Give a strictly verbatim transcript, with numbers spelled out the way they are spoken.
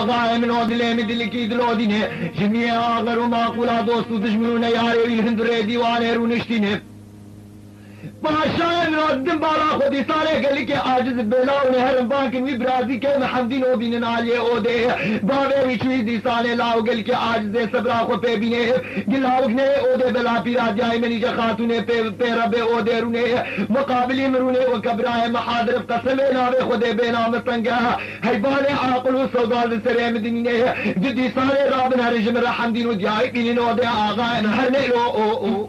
آقا من عدل من دل کی دلو دینه جمی آقا رو معقولا دوستو دشمنون یاره ویل هندره دیوانه رو نشتینه باشان ردم بالا خودی ساله گلی که عاجز بلاونه هرم بانکن وی برازی که محمدین او بینن آلیه او ده باوه وی چوی دی ساله لاو گل که عاجز صبرا خو پی بینه گلاوک نه او ده بلا پیرا جای منی جا خاتونه پی پی رب او ده رونه مقابلی مرونه و کبراه محاضر قسم ناوه خود بینا مستنگا حیبان عاقل و سوگال سره مدینه جدی ساله رابن هرجم رحمدین و جای بینن او ده آقا هر نیلو او او